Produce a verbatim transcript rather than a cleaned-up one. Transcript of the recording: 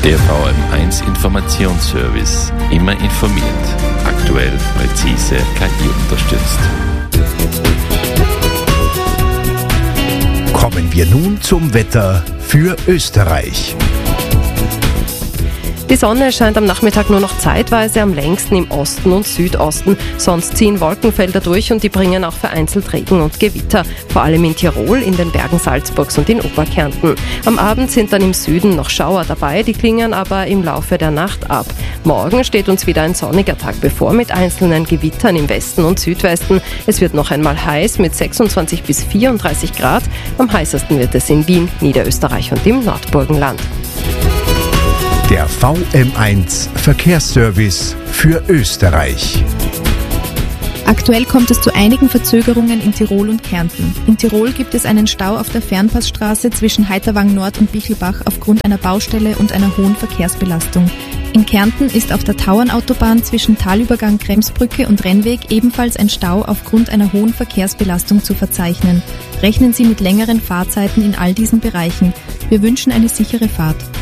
Der V M eins Informationsservice. Immer informiert. Aktuell, präzise, K I unterstützt. Kommen wir nun zum Wetter für Österreich. Die Sonne scheint am Nachmittag nur noch zeitweise, am längsten im Osten und Südosten. Sonst ziehen Wolkenfelder durch und die bringen auch vereinzelt Regen und Gewitter. Vor allem in Tirol, in den Bergen Salzburgs und in Oberkärnten. Am Abend sind dann im Süden noch Schauer dabei, die klingen aber im Laufe der Nacht ab. Morgen steht uns wieder ein sonniger Tag bevor mit einzelnen Gewittern im Westen und Südwesten. Es wird noch einmal heiß mit sechsundzwanzig bis vierunddreißig Grad. Am heißesten wird es in Wien, Niederösterreich und im Nordburgenland. Der V M eins Verkehrsservice für Österreich. Aktuell kommt es zu einigen Verzögerungen in Tirol und Kärnten. In Tirol gibt es einen Stau auf der Fernpassstraße zwischen Heiterwang Nord und Bichelbach aufgrund einer Baustelle und einer hohen Verkehrsbelastung. In Kärnten ist auf der Tauernautobahn zwischen Talübergang Kremsbrücke und Rennweg ebenfalls ein Stau aufgrund einer hohen Verkehrsbelastung zu verzeichnen. Rechnen Sie mit längeren Fahrzeiten in all diesen Bereichen. Wir wünschen eine sichere Fahrt.